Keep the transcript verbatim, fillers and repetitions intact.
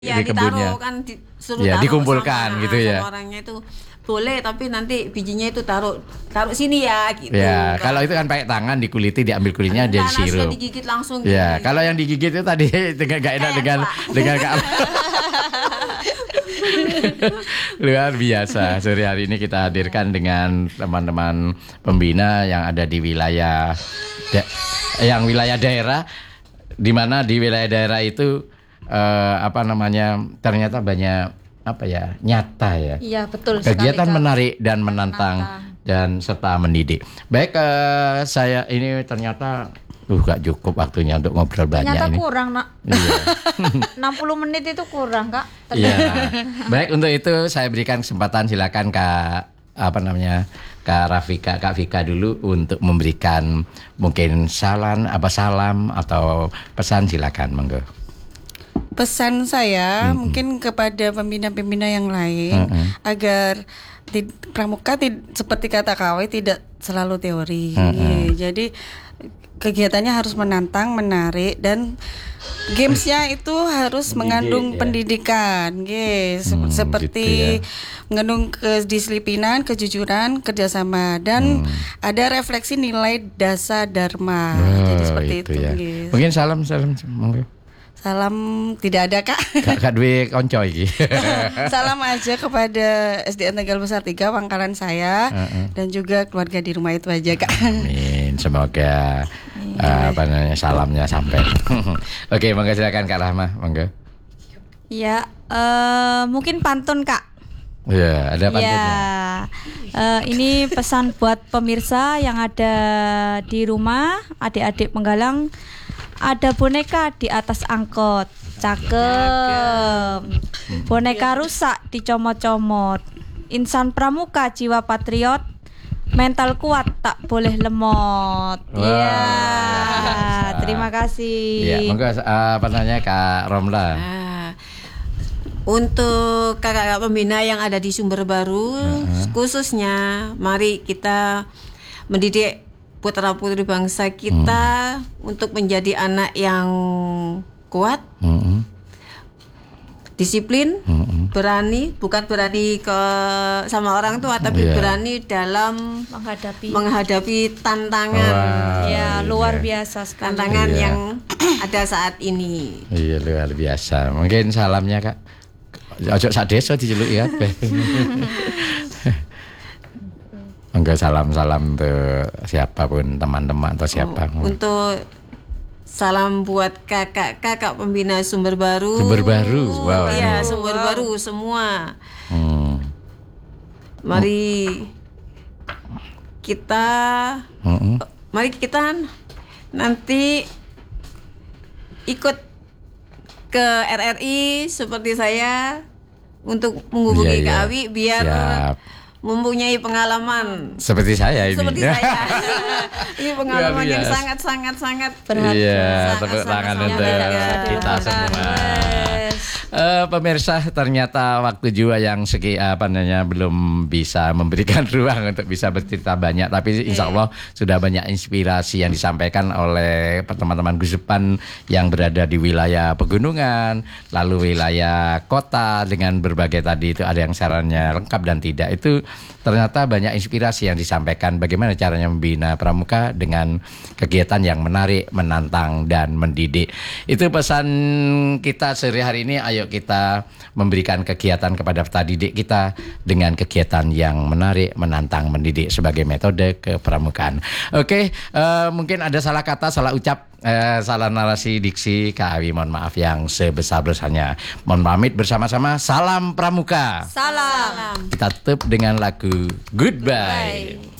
Ya di kebunnya. ditaruh kan di, suruh ya, taruh dikumpulkan sama, gitu ya. sama orangnya itu boleh, tapi nanti bijinya itu taruh taruh sini ya gitu. Ya, kan. kalau itu kan pakai tangan dikuliti, diambil kulitnya dia Nah, disirup. digigit langsung. Ya, gitu. kalau yang digigit itu tadi dengan gak enak dengan dengan Kak. Luar biasa. Sore hari ini kita hadirkan dengan teman-teman pembina yang ada di wilayah da- yang wilayah daerah, di mana di wilayah daerah itu eh, apa namanya ternyata banyak apa ya nyata ya. Iya betul. Kegiatan sekali, menarik dan menantang, menantang dan serta mendidik. Baik, eh, saya ini ternyata uh gak cukup waktunya untuk ngobrol banyak ternyata ini. kurang nak. Iya. enam puluh menit itu kurang kak. Iya. Baik, untuk itu saya berikan kesempatan, silakan Kak apa namanya Kak Rafika, Kak Vika dulu untuk memberikan mungkin salam apa salam atau pesan, silakan monggo. Pesan saya Mm-mm. mungkin kepada pembina-pembina yang lain Mm-mm. agar ti- pramuka ti- seperti kata Kawai tidak selalu teori. Mm-mm. Jadi kegiatannya harus menantang, menarik, dan gamesnya itu harus Mendidik, mengandung ya. pendidikan, guys. Hmm, Seperti gitu mengandung kedisiplinan, kejujuran, kerjasama, dan Hmm. ada refleksi nilai dasar dharma. Oh, Jadi seperti itu, ya. guys. Mungkin salam salam monggo. Salam tidak ada kak. Kak Kak duwe konco iki. Salam aja kepada S D N Tegal Besar tiga Pangkalan saya, Uh-uh. dan juga keluarga di rumah itu aja kak. Amin. Semoga uh, apa namanya salamnya sampai. Oke, monggo silakan Kak Rahma, monggo. Ya eh, mungkin pantun kak. Ya, ada pantunnya. Ya eh, ini pesan buat pemirsa yang ada di rumah, adik-adik penggalang. Ada boneka di atas angkot, cakep. Boneka rusak dicomot-comot. Insan pramuka jiwa patriot, mental kuat tak boleh lemot. Wah, Iya, biasa. terima kasih. Ya, monggo uh, apa namanya Kak Romla. Nah, untuk kakak-kakak pembina yang ada di Sumber Baru, Uh-huh. khususnya mari kita mendidik putra putri bangsa kita untuk menjadi anak yang kuat, Mm-mm. disiplin, Mm-mm. berani, bukan berani ke sama orang tua, tapi Iya. berani dalam Menghadapi menghadapi tantangan, Wow. ya luar Iya. biasa sekali. tantangan Iya. yang ada saat ini. Iya, luar biasa. Mungkin salamnya Kak. Ojo sak desa diceluki kabeh. Monggo salam-salam untuk siapapun, teman-teman atau siapa. Oh, untuk salam buat kakak-kakak pembina Sumber Baru. Sumber Baru, wow. Iya, ini. Sumber Baru semua. Hmm. Mari kita Mm-mm. mari kita nanti ikut ke R R I seperti saya untuk menghubungi Iya, Kak iya. Awi biar Siap. mempunyai pengalaman Seperti saya ini. seperti saya. Ini pengalaman Luar yang biasa. sangat sangat sangat Iya, Sangat, tepuk sangat, tangan sangat untuk berharga. kita semua. Yes. Eh, pemirsa, ternyata waktu juga yang segi apa namanya belum bisa memberikan ruang untuk bisa bercerita banyak, tapi insya Allah sudah banyak inspirasi yang disampaikan oleh teman-teman Gusepan yang berada di wilayah pegunungan, lalu wilayah kota dengan berbagai tadi itu ada yang sarannya lengkap dan tidak. Itu ternyata banyak inspirasi yang disampaikan bagaimana caranya membina pramuka dengan kegiatan yang menarik, menantang dan mendidik. Itu pesan kita sehari hari ini. Ayo kita memberikan kegiatan kepada peserta didik kita dengan kegiatan yang menarik, menantang, mendidik sebagai metode kepramukaan. Oke, eh, mungkin ada salah kata, salah ucap, eh, salah narasi diksi, Kak Awi mohon maaf yang sebesar-besarnya. Mohon pamit bersama-sama. Salam pramuka. Salam. Kita tutup dengan lagu Goodbye. Bye.